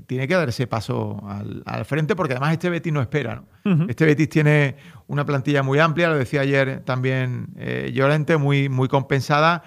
tiene que dar ese paso al frente, porque además este Betis no espera, ¿no? Este Betis tiene una plantilla muy amplia, lo decía ayer también Llorente, muy, muy compensada,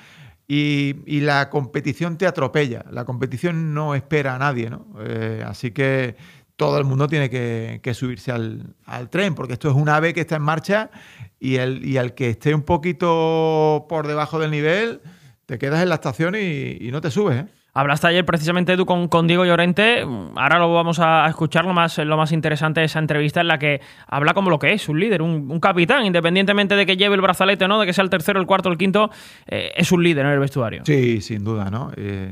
y la competición te atropella. La competición no espera a nadie, ¿no? Así que todo el mundo tiene que subirse al tren, porque esto es un AVE que está en marcha y al que esté un poquito por debajo del nivel, te quedas en la estación y no te subes, ¿eh? Hablaste ayer precisamente tú con Diego Llorente. Ahora lo vamos a escuchar, lo más interesante de esa entrevista, en la que habla como lo que es un líder, un capitán, independientemente de que lleve el brazalete o no, de que sea el tercero, el cuarto, el quinto, es un líder en el vestuario. Sí, sin duda, ¿no?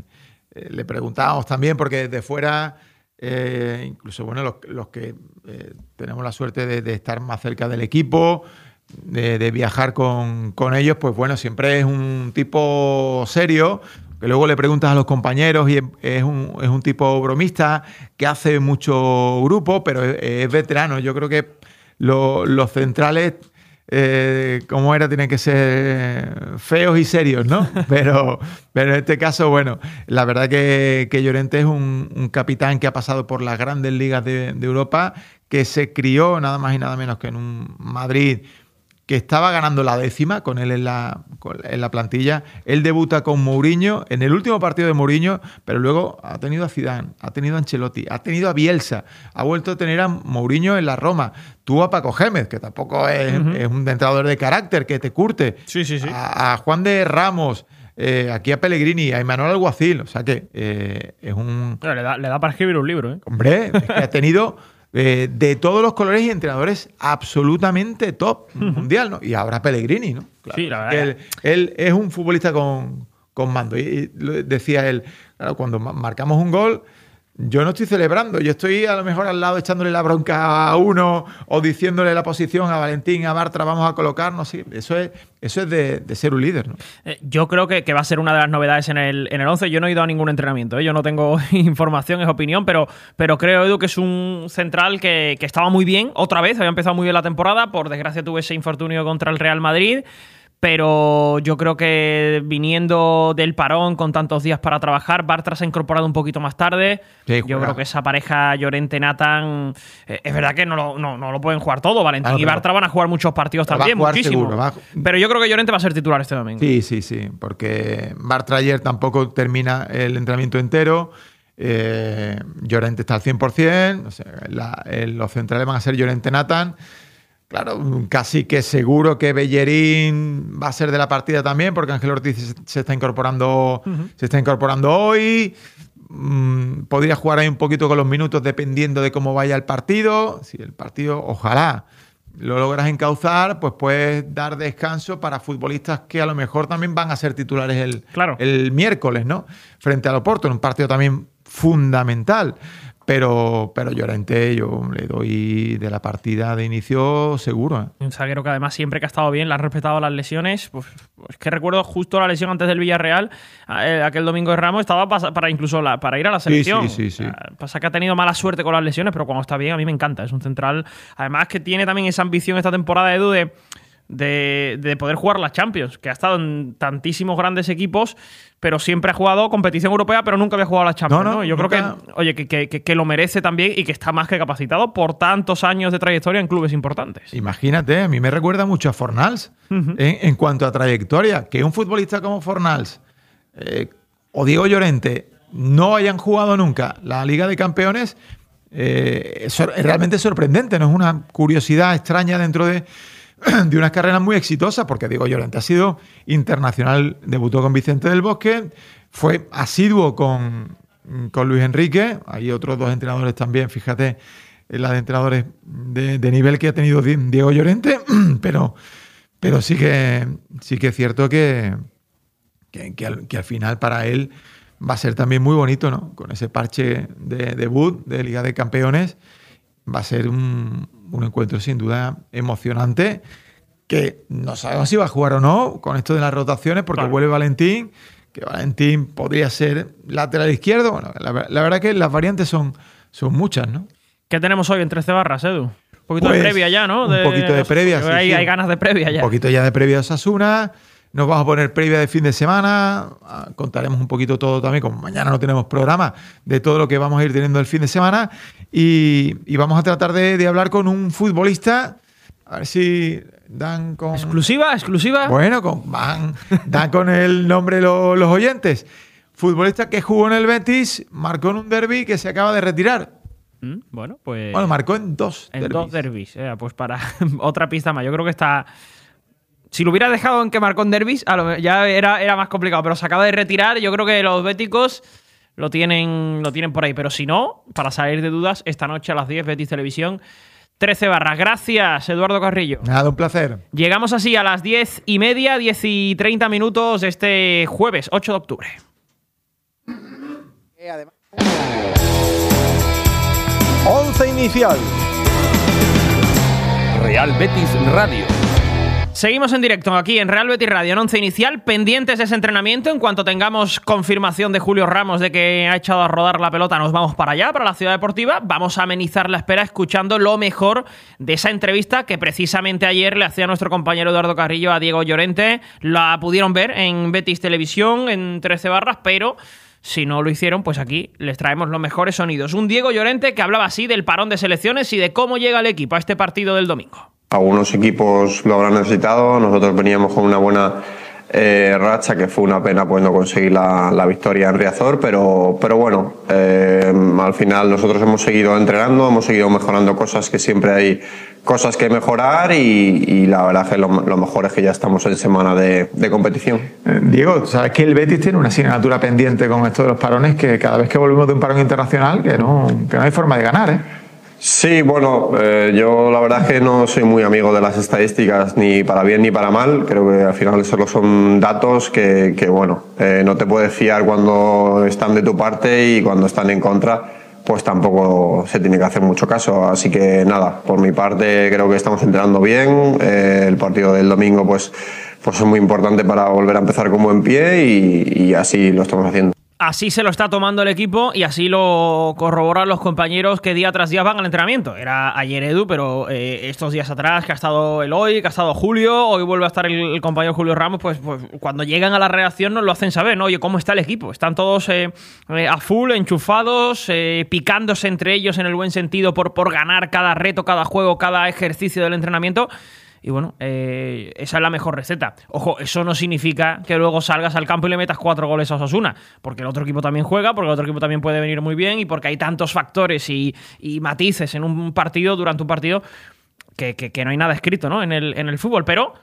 Le preguntábamos también, porque desde fuera, incluso bueno, los que tenemos la suerte de estar más cerca del equipo, de viajar con ellos, pues bueno, siempre es un tipo serio, que luego le preguntas a los compañeros y es un tipo bromista que hace mucho grupo, pero es veterano. Yo creo que los centrales, como era, tienen que ser feos y serios, ¿no? Pero en este caso, bueno, la verdad que Llorente es un capitán que ha pasado por las grandes ligas de Europa, que se crió nada más y nada menos que en un Madrid que estaba ganando la 10ª con él en la plantilla. Él debuta con Mourinho en el último partido de Mourinho, pero luego ha tenido a Zidane, ha tenido a Ancelotti, ha tenido a Bielsa, ha vuelto a tener a Mourinho en la Roma, tuvo a Paco Gémez, que tampoco es un entrenador de carácter que te curte, sí. a Juan de Ramos, aquí a Pellegrini, a Imanol Alguacil, o sea que es un... Le da para escribir un libro, ¿eh? Hombre, es que ha tenido... de todos los colores y entrenadores absolutamente top mundial, ¿no? Y ahora Pellegrini, ¿no? Claro, sí, la verdad. Él es un futbolista con mando. Y decía él, claro, cuando marcamos un gol, yo no estoy celebrando, yo estoy a lo mejor al lado echándole la bronca a uno o diciéndole la posición a Valentín, a Bartra, vamos a colocarnos. Sí, eso es de ser un líder, ¿no? Yo creo que va a ser una de las novedades en el 11. Yo no he ido a ningún entrenamiento, ¿eh? Yo no tengo información, es opinión, pero creo, Edu, que es un central que estaba muy bien. Otra vez, había empezado muy bien la temporada. Por desgracia tuve ese infortunio contra el Real Madrid. Pero yo creo que viniendo del parón con tantos días para trabajar, Bartra se ha incorporado un poquito más tarde. Sí, yo creo que esa pareja Llorente-Nathan, es verdad que no lo pueden jugar todo. Valentín y Bartra van a jugar muchos partidos también, muchísimo. Pero yo creo que Llorente va a ser titular este domingo. Sí, porque Bartra ayer tampoco termina el entrenamiento entero. Llorente está al 100%. O sea, los centrales van a ser Llorente-Nathan. Claro, casi que seguro que Bellerín va a ser de la partida también, porque Ángel Ortiz se está incorporando hoy. Podría jugar ahí un poquito con los minutos dependiendo de cómo vaya el partido. Si el partido, ojalá lo logras encauzar, pues puedes dar descanso para futbolistas que a lo mejor también van a ser titulares el miércoles, ¿no? Frente al Oporto, en un partido también fundamental. Pero Llorente yo le doy de la partida de inicio seguro, ¿eh? Un zaguero que además siempre que ha estado bien le han respetado las lesiones. Pues es que recuerdo justo la lesión antes del Villarreal, aquel domingo de Ramos, estaba para ir a la selección. Sí. Pasa que ha tenido mala suerte con las lesiones, pero cuando está bien a mí me encanta. Es un central, además, que tiene también esa ambición esta temporada, Edu, de poder jugar las Champions, que ha estado en tantísimos grandes equipos, pero siempre ha jugado competición europea, pero nunca había jugado las Champions, ¿no? Yo nunca... creo que lo merece también y que está más que capacitado por tantos años de trayectoria en clubes importantes. Imagínate, a mí me recuerda mucho a Fornals en cuanto a trayectoria, que un futbolista como Fornals o Diego Llorente no hayan jugado nunca la Liga de Campeones, es realmente sorprendente, no es una curiosidad extraña dentro de unas carreras muy exitosas, porque Diego Llorente ha sido internacional, debutó con Vicente del Bosque, fue asiduo con Luis Enrique, hay otros dos entrenadores también, fíjate, la de entrenadores de nivel que ha tenido Diego Llorente, pero sí que es cierto que al final para él va a ser también muy bonito, ¿no? Con ese parche de debut de Liga de Campeones, va a ser un encuentro sin duda emocionante, que no sabemos si va a jugar o no con esto de las rotaciones, porque vuelve Valentín, que Valentín podría ser lateral izquierdo. Bueno, la verdad que las variantes son muchas, ¿no? ¿Qué tenemos hoy en 13 barras, Edu? Un poquito de previa ya, ¿no? Un poquito de previa, hay ganas de previa ya. Un poquito ya de previa a Osasuna. nos vamos a poner previa de fin de semana, contaremos un poquito todo también, como mañana no tenemos programa, de todo lo que vamos a ir teniendo el fin de semana y vamos a tratar de hablar con un futbolista, a ver si dan con... Exclusiva. Bueno, dan con el nombre los oyentes. Futbolista que jugó en el Betis, marcó en un derbi que se acaba de retirar. Bueno, pues... Bueno, marcó en dos derbis. Pues para otra pista más. Yo creo que está... Si lo hubiera dejado en que marcó en derbis, ya era más complicado. Pero se acaba de retirar. Yo creo que los béticos lo tienen por ahí. Pero si no, para salir de dudas, esta noche a las 10, Betis Televisión, 13 barras. Gracias, Eduardo Carrillo. Nada, un placer. Llegamos así a las 10:30, 10:30 de este jueves, 8 de octubre. Once inicial. Real Betis Radio. Seguimos en directo aquí en Real Betis Radio, en Once Inicial, pendientes de ese entrenamiento. En cuanto tengamos confirmación de Julio Ramos de que ha echado a rodar la pelota, nos vamos para allá, para la Ciudad Deportiva. Vamos a amenizar la espera escuchando lo mejor de esa entrevista que precisamente ayer le hacía nuestro compañero Eduardo Carrillo a Diego Llorente. La pudieron ver en Betis Televisión, en 13 barras, pero... si no lo hicieron, pues aquí les traemos los mejores sonidos. Un Diego Llorente que hablaba así del parón de selecciones y de cómo llega el equipo a este partido del domingo. Algunos equipos lo habrán necesitado, nosotros veníamos con una buena racha, que fue una pena pues no conseguir la victoria en Riazor, pero bueno, al final nosotros hemos seguido entrenando, hemos seguido mejorando cosas, que siempre hay cosas que mejorar y la verdad que lo mejor es que ya estamos en semana de competición. Diego, sabes que el Betis tiene una asignatura pendiente con esto de los parones, que cada vez que volvemos de un parón internacional que no hay forma de ganar, ¿eh? Sí, bueno, yo la verdad es que no soy muy amigo de las estadísticas, ni para bien ni para mal. Creo que al final solo son datos que bueno, no te puedes fiar cuando están de tu parte, y cuando están en contra pues tampoco se tiene que hacer mucho caso. Así que nada, por mi parte creo que estamos entrenando bien. El partido del domingo pues es muy importante para volver a empezar con buen pie, y así lo estamos haciendo. Así se lo está tomando el equipo y así lo corroboran los compañeros que día tras día van al entrenamiento. Era ayer Edu, pero estos días atrás, que ha estado Eloy, que ha estado Julio, hoy vuelve a estar el compañero Julio Ramos, pues cuando llegan a la redacción nos lo hacen saber, ¿no? Oye, ¿cómo está el equipo? Están todos a full, enchufados, picándose entre ellos en el buen sentido por ganar cada reto, cada juego, cada ejercicio del entrenamiento. Y bueno, esa es la mejor receta. Ojo, eso no significa que luego salgas al campo y le metas 4 goles a Osasuna, porque el otro equipo también juega, porque el otro equipo también puede venir muy bien, y porque hay tantos factores y matices en un partido, durante un partido, que no hay nada escrito, ¿no? en el fútbol. Pero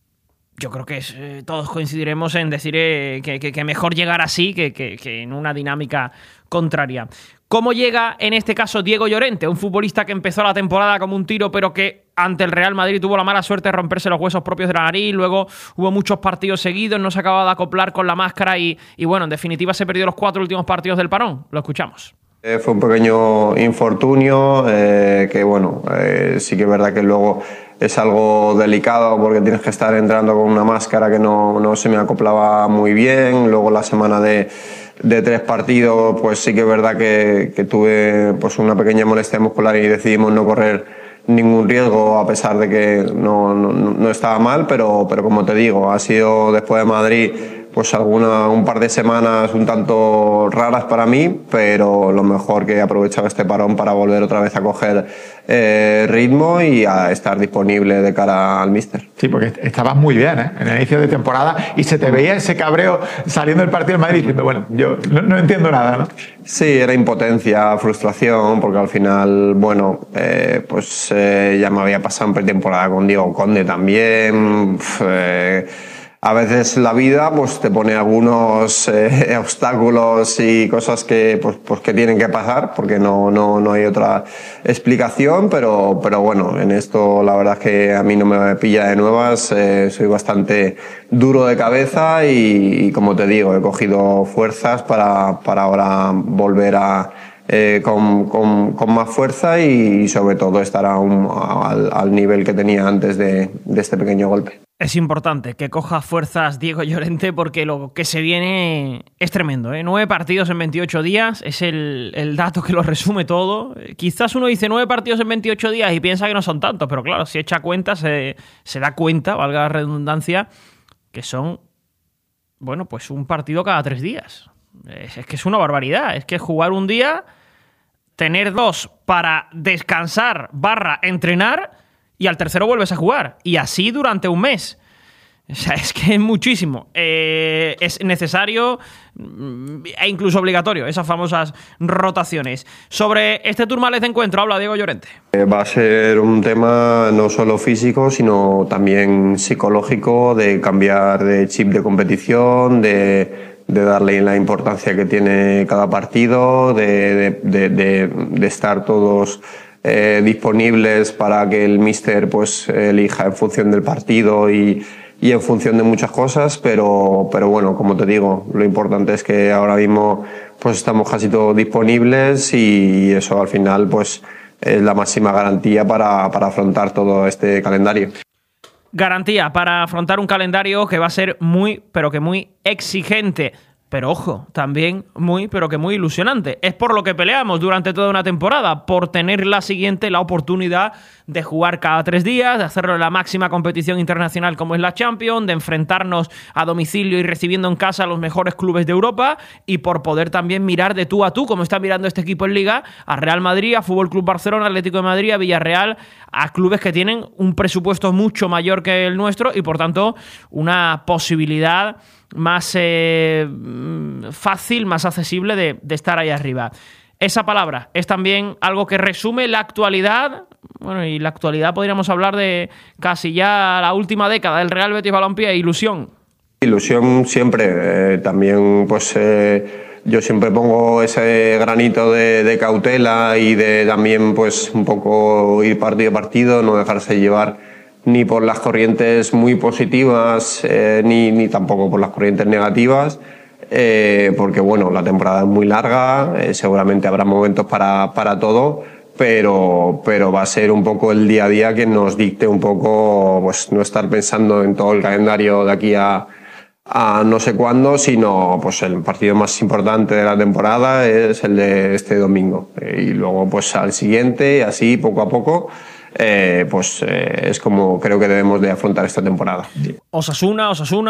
yo creo que todos coincidiremos en decir que mejor llegar así que en una dinámica contraria. ¿Cómo llega en este caso Diego Llorente? Un futbolista que empezó la temporada como un tiro, pero que ante el Real Madrid tuvo la mala suerte de romperse los huesos propios de la nariz. Luego hubo muchos partidos seguidos, no se acababa de acoplar con la máscara y bueno, en definitiva se perdió los 4 últimos partidos del parón. Lo escuchamos. Fue un pequeño infortunio, que bueno, sí que es verdad que luego es algo delicado porque tienes que estar entrando con una máscara que no se me acoplaba muy bien. Luego la semana de 3 partidos, pues sí que es verdad que tuve pues una pequeña molestia muscular y decidimos no correr ningún riesgo, a pesar de que no estaba mal, pero como te digo, ha sido después de Madrid pues un par de semanas un tanto raras para mí, pero lo mejor que he aprovechado este parón para volver otra vez a coger ritmo y a estar disponible de cara al míster. Sí, porque estabas muy bien, ¿eh? En el inicio de temporada, y se te veía ese cabreo saliendo del partido en Madrid diciendo, bueno, yo no entiendo nada, ¿no? Sí, era impotencia, frustración, porque al final, bueno, ya me había pasado en pretemporada con Diego Conde también. A veces la vida pues te pone algunos obstáculos y cosas que que tienen que pasar, porque no hay otra explicación, pero bueno, en esto la verdad es que a mí no me pilla de nuevas. Soy bastante duro de cabeza y como te digo, he cogido fuerzas para ahora volver con más fuerza y sobre todo estar al nivel que tenía antes de este pequeño golpe. Es importante que coja fuerzas Diego Llorente, porque lo que se viene es tremendo, 9 partidos en 28 días, es el dato que lo resume todo. Quizás uno dice 9 partidos en 28 días y piensa que no son tantos, pero claro, si echa cuenta, se da cuenta, valga la redundancia, que son, bueno, pues un partido cada 3 días. Es que es una barbaridad. Es que jugar un día, tener 2 para descansar / entrenar, y al tercero vuelves a jugar. Y así durante un mes. O sea, es que es muchísimo. Es necesario e incluso obligatorio esas famosas rotaciones. Sobre este Tourmalet de encuentro habla Diego Llorente. Va a ser un tema no solo físico, sino también psicológico, de cambiar de chip de competición, de darle la importancia que tiene cada partido, de estar todos disponibles para que el míster pues elija en función del partido y en función de muchas cosas, pero bueno, como te digo, lo importante es que ahora mismo pues estamos casi todos disponibles y eso al final pues es la máxima garantía para afrontar todo este calendario. Garantía para afrontar un calendario que va a ser muy, pero que muy exigente. Pero ojo, también muy, pero que muy ilusionante. Es por lo que peleamos durante toda una temporada, por tener la siguiente, la oportunidad de jugar cada 3 días, de hacerlo en la máxima competición internacional como es la Champions, de enfrentarnos a domicilio y recibiendo en casa a los mejores clubes de Europa, y por poder también mirar de tú a tú, como está mirando este equipo en Liga, a Real Madrid, a Fútbol Club Barcelona, Atlético de Madrid, a Villarreal, a clubes que tienen un presupuesto mucho mayor que el nuestro y por tanto una posibilidad más fácil, más accesible de estar ahí arriba. Esa palabra es también algo que resume la actualidad. Bueno, y la actualidad podríamos hablar de casi ya la última década del Real Betis Balompié. Ilusión. Ilusión siempre. También pues yo siempre pongo ese granito de cautela y de también pues un poco ir partido a partido, no dejarse llevar ni por las corrientes muy positivas ni tampoco por las corrientes negativas, porque bueno, la temporada es muy larga, seguramente habrá momentos para todo, pero va a ser un poco el día a día que nos dicte un poco pues no estar pensando en todo el calendario de aquí a no sé cuándo, sino pues el partido más importante de la temporada es el de este domingo, y luego pues al siguiente y así poco a poco. Es como creo que debemos de afrontar esta temporada. Osasuna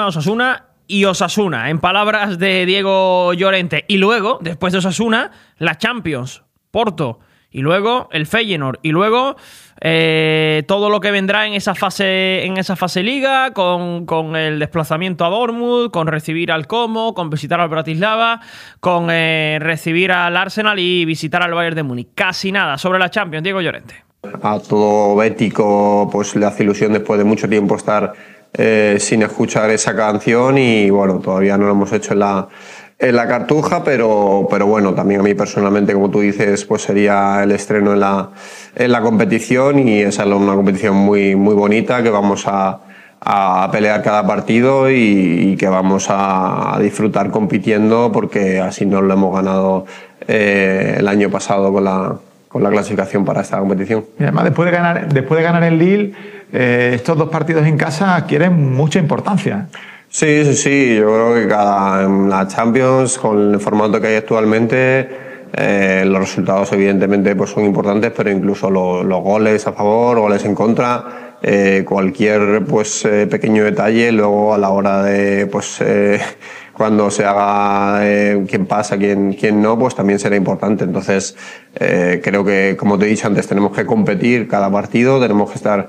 y Osasuna, en palabras de Diego Llorente. Y luego, después de Osasuna, la Champions, Porto, y luego el Feyenoord, y luego todo lo que vendrá en esa fase Liga, con el desplazamiento a Dortmund, con recibir al Como, con visitar al Bratislava, con recibir al Arsenal y visitar al Bayern de Múnich. Casi nada sobre la Champions, Diego Llorente. A todo bético pues le hace ilusión después de mucho tiempo estar sin escuchar esa canción, y bueno, todavía no lo hemos hecho en la cartuja, pero bueno, también a mí personalmente, como tú dices, pues sería el estreno en la competición, y esa es una competición muy, muy bonita que vamos a pelear cada partido y que vamos a disfrutar compitiendo, porque así nos lo hemos ganado el año pasado con la clasificación para esta competición. Y además, después de ganar el Lille, estos 2 partidos en casa adquieren mucha importancia. Sí, yo creo que en la Champions, con el formato que hay actualmente, los resultados evidentemente pues son importantes, pero incluso los goles a favor, goles en contra, cualquier pues pequeño detalle luego a la hora de pues cuando se haga quién pasa, quién no, pues también será importante. Entonces creo que, como te he dicho antes, tenemos que competir cada partido, tenemos que estar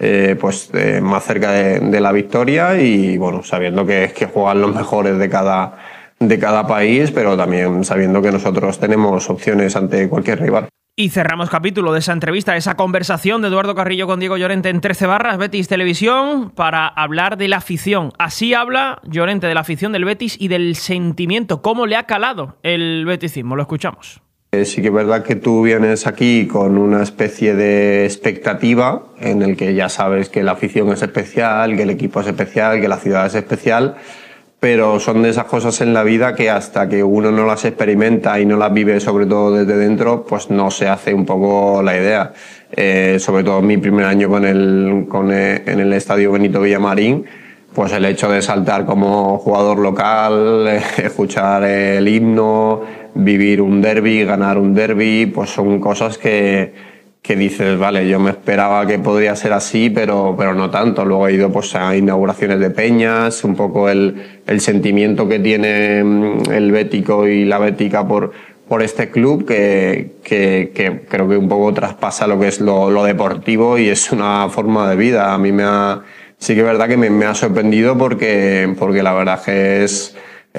más cerca de la victoria, y bueno, sabiendo que juegan los mejores de cada país, pero también sabiendo que nosotros tenemos opciones ante cualquier rival. Y cerramos capítulo de esa entrevista, de esa conversación de Eduardo Carrillo con Diego Llorente en 13 barras, Betis Televisión, para hablar de la afición. Así habla Llorente de la afición del Betis y del sentimiento, cómo le ha calado el beticismo. Lo escuchamos. Sí que es verdad que tú vienes aquí con una especie de expectativa en el que ya sabes que la afición es especial, que el equipo es especial, que la ciudad es especial, pero son de esas cosas en la vida que hasta que uno no las experimenta y no las vive, sobre todo desde dentro, pues no se hace un poco la idea. Sobre todo mi primer año en el Estadio Benito Villamarín, pues el hecho de saltar como jugador local, escuchar el himno, vivir un derbi, ganar un derbi, pues son cosas que que dices, vale, yo me esperaba que podría ser así, pero no tanto. Luego he ido pues a inauguraciones de peñas, un poco el sentimiento que tiene el bético y la bética por este club que creo que un poco traspasa lo que es lo deportivo y es una forma de vida. A mí sí que es verdad que me ha sorprendido porque la verdad que es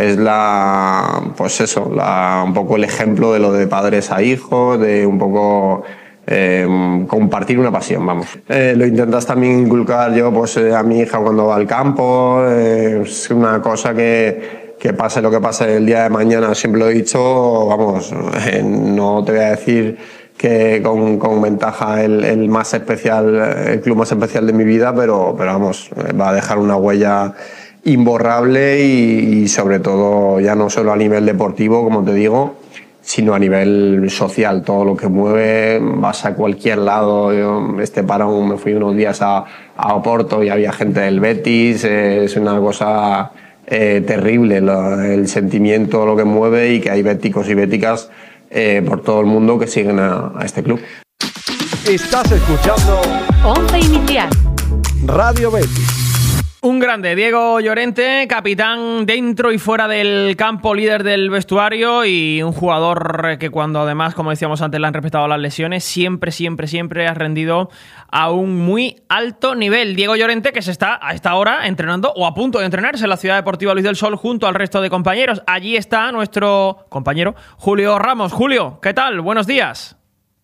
un poco el ejemplo de lo de padres a hijos, de un poco compartir una pasión, vamos. Lo intentas también inculcar yo pues a mi hija cuando va al campo, es una cosa que pase lo que pase el día de mañana, siempre lo he dicho, vamos, no te voy a decir que con ventaja el club más especial de mi vida, pero vamos, va a dejar una huella imborrable y sobre todo ya no solo a nivel deportivo, como te digo, sino a nivel social. Todo lo que mueve, vas a cualquier lado. Yo me fui unos días a Oporto y había gente del Betis, es una cosa terrible el sentimiento, lo que mueve, y que hay béticos y béticas por todo el mundo que siguen a este club. Estás escuchando Once Inicial. Radio Betis. Un grande, Diego Llorente, capitán dentro y fuera del campo, líder del vestuario y un jugador que cuando además, como decíamos antes, le han respetado las lesiones, siempre ha rendido a un muy alto nivel. Diego Llorente, que se está a esta hora entrenando o a punto de entrenarse en la Ciudad Deportiva Luis del Sol junto al resto de compañeros. Allí está nuestro compañero Julio Ramos. Julio, ¿qué tal? Buenos días.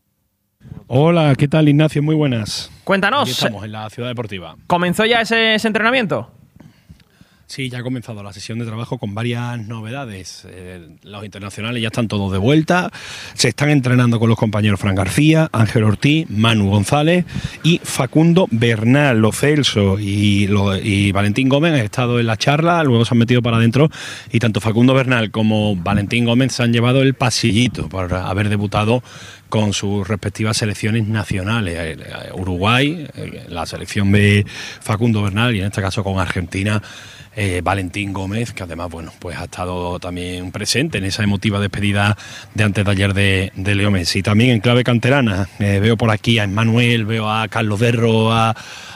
Hola, ¿qué tal, Ignacio? Muy buenas. Cuéntanos. Aquí estamos en la Ciudad Deportiva. ¿Comenzó ya ese entrenamiento? Sí, ya ha comenzado la sesión de trabajo con varias novedades. Los internacionales ya están todos de vuelta. Se están entrenando con los compañeros Fran García, Ángel Ortiz, Manu González y Facundo Bernal. Lo Celso y Valentín Gómez han estado en la charla, luego se han metido para adentro y tanto Facundo Bernal como Valentín Gómez se han llevado el pasillito por haber debutado con sus respectivas selecciones nacionales. Uruguay, la selección de Facundo Bernal, y en este caso con Argentina, Valentín Gómez, que además, bueno, pues ha estado también presente en esa emotiva despedida de antes de ayer de Leo Messi. También en clave canterana, veo por aquí a Emmanuel, veo a Carlos Derro, a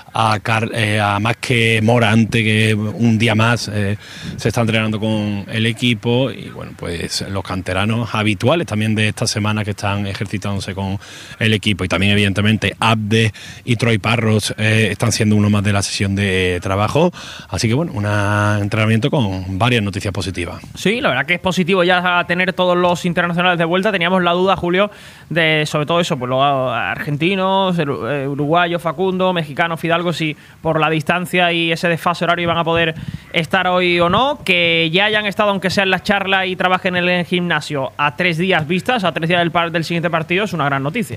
más que Morante, que un día más se está entrenando con el equipo, y bueno, pues los canteranos habituales también de esta semana que están ejercitándose con el equipo, y también evidentemente Abde y Troy Parros están siendo uno más de la sesión de trabajo, así que bueno, un entrenamiento con varias noticias positivas. Sí, la verdad que es positivo ya tener todos los internacionales de vuelta. Teníamos la duda, Julio, de sobre todo eso, pues los argentinos, uruguayos, Facundo, mexicanos, Fidalgo, si por la distancia y ese desfase horario iban a poder estar hoy o no. Que ya hayan estado, aunque sea en la charla, y trabajen en el gimnasio a 3 días vistas, a 3 días del siguiente partido, es una gran noticia.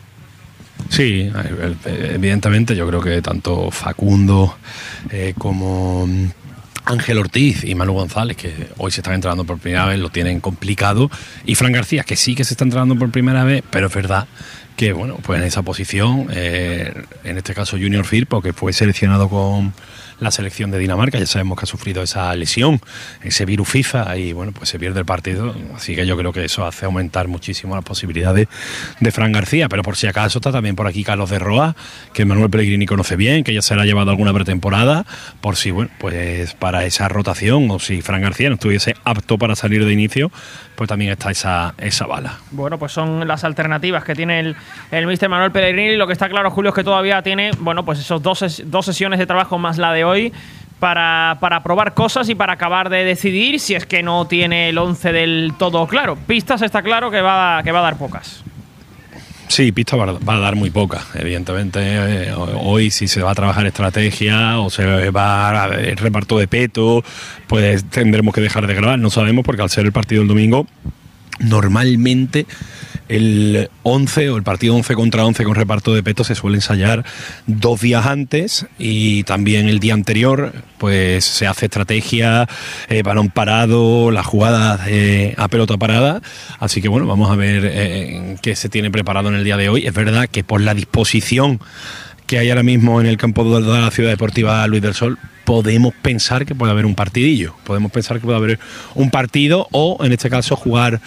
Sí, evidentemente yo creo que tanto Facundo como Ángel Ortiz y Manu González, que hoy se están entrenando por primera vez, lo tienen complicado, y Fran García, que sí que se está entrenando por primera vez, pero es verdad que, bueno, pues en esa posición, en este caso Junior Firpo, que fue seleccionado con la selección de Dinamarca, ya sabemos que ha sufrido esa lesión, ese virus FIFA, y bueno, pues se pierde el partido, así que yo creo que eso hace aumentar muchísimo las posibilidades de Fran García. Pero por si acaso está también por aquí Carlos de Roa, que Manuel Pellegrini conoce bien, que ya se le ha llevado alguna pretemporada, por si, bueno, pues para esa rotación, o si Fran García no estuviese apto para salir de inicio, pues también está esa bala. Bueno, pues son las alternativas que tiene el míster Manuel Pellegrini. Lo que está claro, Julio, es que todavía tiene, bueno, pues esos dos sesiones de trabajo más la de hoy para probar cosas y para acabar de decidir, si es que no tiene el 11 del todo claro. Pistas está claro que va a dar pocas. Sí, pista va a dar muy poca, evidentemente. Hoy, si se va a trabajar estrategia o se va a el reparto de peto, pues tendremos que dejar de grabar, no sabemos, porque al ser el partido del domingo, normalmente el 11 o el partido 11 contra 11 con reparto de peto se suele ensayar 2 días antes, y también el día anterior pues se hace estrategia, balón parado, las jugadas a pelota parada. Así que bueno, vamos a ver qué se tiene preparado en el día de hoy. Es verdad que por la disposición que hay ahora mismo en el campo de la Ciudad Deportiva Luis del Sol, podemos pensar que puede haber un partidillo. Podemos pensar que puede haber un partido o, en este caso, jugar,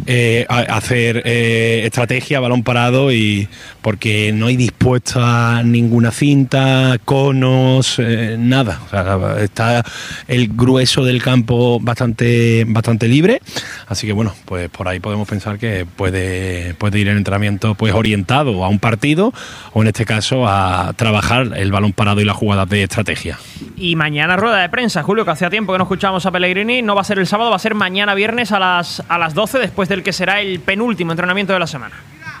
hacer estrategia, balón parado, y porque no hay dispuesta ninguna cinta, conos, nada. O sea, está el grueso del campo bastante libre. Así que, bueno, pues por ahí podemos pensar que puede ir el entrenamiento pues orientado a un partido o, en este caso, a trabajar el balón parado y las jugadas de estrategia. Y mañana rueda de prensa, Julio, que hacía tiempo que no escuchábamos a Pellegrini. No va a ser el sábado, va a ser mañana viernes a las 12, después del que será el penúltimo entrenamiento de la semana.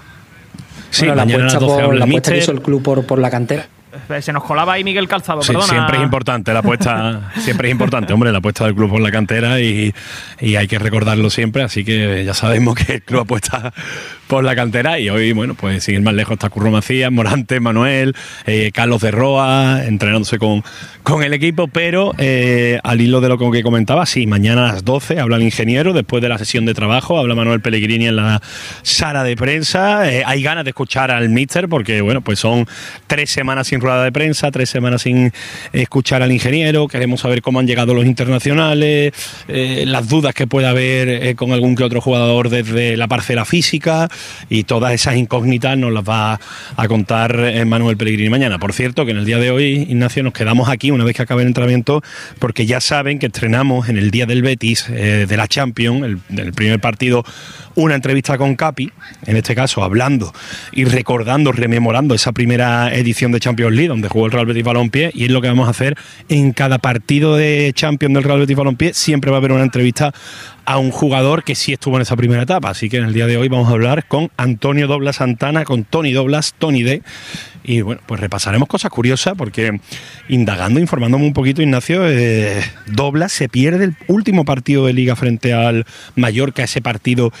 Sí, bueno, mañana a las 12 habla la el apuesta que míster. hizo el club por la cantera. Se nos colaba ahí Miguel Calzado, Sí, perdona. siempre es importante la apuesta, siempre es importante, hombre, la apuesta del club por la cantera, y hay que recordarlo siempre, así que ya sabemos que el club apuesta por la cantera, y hoy, bueno, pues sin ir más lejos está Curro Macías, Morante, Manuel, Carlos de Roa, entrenándose con el equipo, pero al hilo de lo que comentaba, sí, mañana a las 12 habla el ingeniero, después de la sesión de trabajo, habla Manuel Pellegrini en la sala de prensa. Hay ganas de escuchar al míster, porque, bueno, pues son 3 semanas sin rueda de prensa, 3 semanas sin escuchar al ingeniero. Queremos saber cómo han llegado los internacionales, las dudas que puede haber con algún que otro jugador desde la parcela física, y todas esas incógnitas nos las va a contar Manuel Pellegrini mañana. Por cierto, que en el día de hoy, Ignacio, nos quedamos aquí una vez que acabe el entrenamiento, porque ya saben que estrenamos en el día del Betis, de la Champions, el primer partido, una entrevista con Capi, en este caso hablando y recordando, rememorando esa primera edición de Champions League donde jugó el Real Betis Balompié, y es lo que vamos a hacer en cada partido de Champions del Real Betis Balompié. Siempre va a haber una entrevista a un jugador que sí estuvo en esa primera etapa, así que en el día de hoy vamos a hablar con Antonio Doblas Santana, con Tony Doblas, Tony D, y bueno, pues repasaremos cosas curiosas, porque indagando, informándome un poquito, Ignacio, Doblas se pierde el último partido de Liga frente al Mallorca, ese partido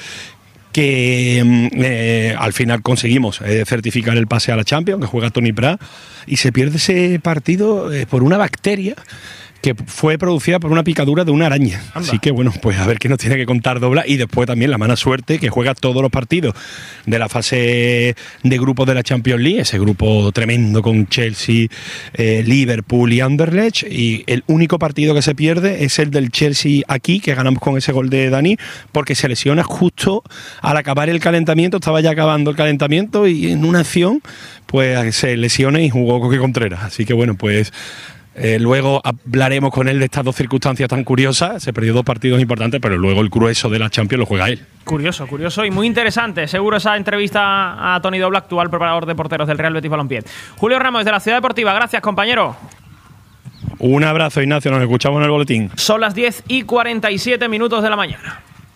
que al final conseguimos certificar el pase a la Champions, que juega Toni Prat, y se pierde ese partido por una bacteria que fue producida por una picadura de una araña. Anda. Así que, bueno, pues a ver qué nos tiene que contar Doblas. Y después también la mala suerte que juega todos los partidos de la fase de grupos de la Champions League, ese grupo tremendo con Chelsea, Liverpool y Anderlecht, y el único partido que se pierde es el del Chelsea aquí, que ganamos con ese gol de Dani, porque se lesiona justo al acabar el calentamiento. Estaba ya acabando el calentamiento y en una acción pues se lesiona y jugó Coque Contreras. Así que, bueno, pues luego hablaremos con él de estas dos circunstancias tan curiosas. Se perdió 2 partidos importantes, pero luego el grueso de la Champions lo juega él. Curioso y muy interesante, seguro, esa entrevista a Tony Doblas, actual preparador de porteros del Real Betis Balompié. Julio Ramos, de la Ciudad Deportiva, gracias, compañero. Un abrazo, Ignacio, nos escuchamos en el boletín. Son las 10:47 de la mañana.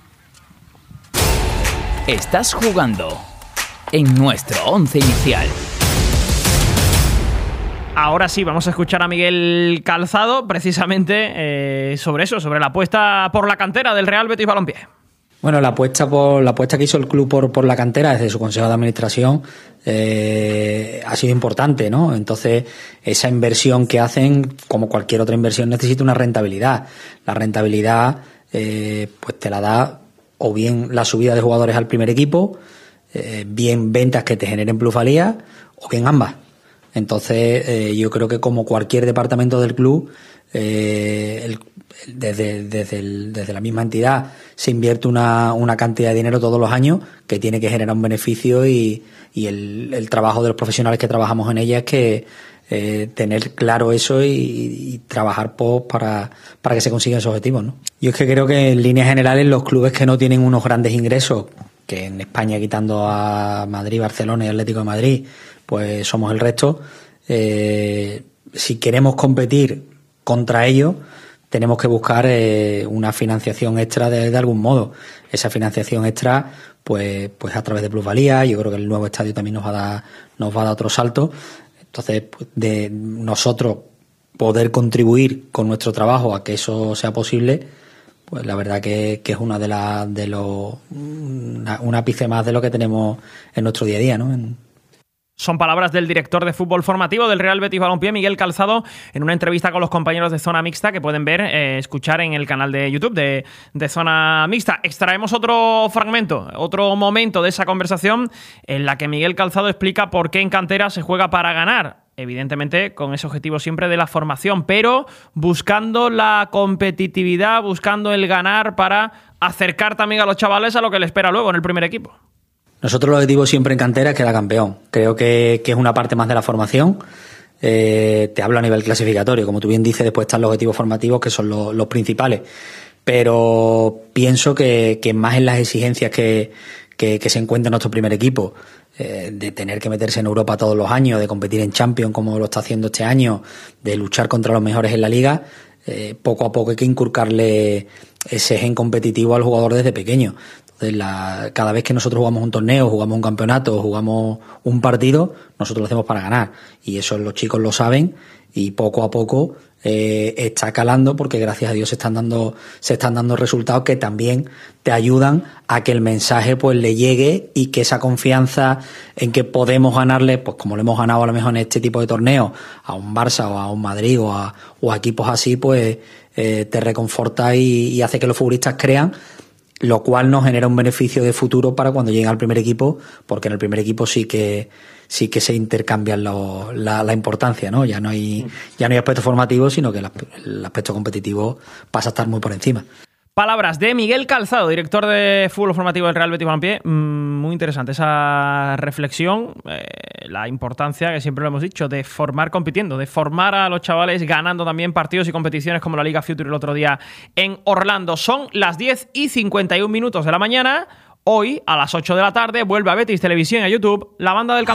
Estás jugando en nuestro 11 inicial. Ahora sí, vamos a escuchar a Miguel Calzado, precisamente sobre eso, sobre la apuesta por la cantera del Real Betis Balompié. Bueno, la apuesta que hizo el club por la cantera desde su consejo de administración ha sido importante, ¿no? Entonces, esa inversión que hacen, como cualquier otra inversión, necesita una rentabilidad. La rentabilidad pues te la da o bien la subida de jugadores al primer equipo, bien ventas que te generen plusvalía, o bien ambas. Entonces, yo creo que como cualquier departamento del club, desde la misma entidad se invierte una cantidad de dinero todos los años que tiene que generar un beneficio, y el trabajo de los profesionales que trabajamos en ella es que tener claro eso y trabajar para que se consigan esos objetivos, ¿no? Yo es que creo que en líneas generales los clubes que no tienen unos grandes ingresos, que en España, quitando a Madrid, Barcelona y Atlético de Madrid, pues somos el resto, si queremos competir contra ellos, tenemos que buscar una financiación extra de algún modo. Esa financiación extra, pues a través de plusvalía. Yo creo que el nuevo estadio también nos va a dar otro salto. Entonces, pues, de nosotros poder contribuir con nuestro trabajo a que eso sea posible, pues la verdad que es un ápice más de lo que tenemos en nuestro día a día, ¿no? Son palabras del director de fútbol formativo del Real Betis Balompié, Miguel Calzado, en una entrevista con los compañeros de Zona Mixta que pueden ver, escuchar en el canal de YouTube de Zona Mixta. Extraemos otro fragmento, otro momento de esa conversación en la que Miguel Calzado explica por qué en cantera se juega para ganar. evidentemente con ese objetivo siempre de la formación, pero buscando la competitividad, buscando el ganar para acercar también a los chavales a lo que les espera luego en el primer equipo. Nosotros el objetivo siempre en cantera es quedar campeón. Creo que es una parte más de la formación. Te hablo a nivel clasificatorio. Como tú bien dices, después están los objetivos formativos, que son los principales. Pero pienso que más en las exigencias que se encuentra nuestro primer equipo, de tener que meterse en Europa todos los años, de competir en Champions como lo está haciendo este año, de luchar contra los mejores en la liga, poco a poco hay que inculcarle ese gen competitivo al jugador desde pequeño. Entonces, cada vez que nosotros jugamos un torneo, jugamos un campeonato, jugamos un partido, nosotros lo hacemos para ganar. Y eso los chicos lo saben y poco a poco está calando, porque gracias a Dios se están dando resultados que también te ayudan a que el mensaje pues le llegue y que esa confianza en que podemos ganarle, pues como le hemos ganado a lo mejor en este tipo de torneos a un Barça o a un Madrid o a equipos así, pues te reconforta y hace que los futbolistas crean, lo cual nos genera un beneficio de futuro para cuando lleguen al primer equipo, porque en el primer equipo sí que se intercambian la importancia, ¿no? Ya no hay aspecto formativo, sino que el aspecto competitivo pasa a estar muy por encima. Palabras de Miguel Calzado, director de fútbol formativo del Real Betis Balompié. Muy interesante esa reflexión, la importancia, que siempre lo hemos dicho, de formar compitiendo, de formar a los chavales ganando también partidos y competiciones como la Liga Future el otro día en Orlando. Son las 10:51 de la mañana. Hoy, a las 8 de la tarde, vuelve a Betis Televisión y a YouTube, la banda del campo.